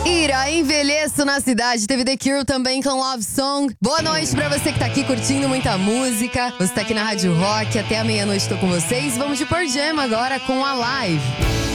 Ira, Envelheço na Cidade, teve The Cure também com Love Song. Boa noite pra você que tá aqui curtindo muita música. Você tá aqui na Rádio Rock, até a meia-noite tô com vocês. Vamos de Pearl Jam agora com a Live.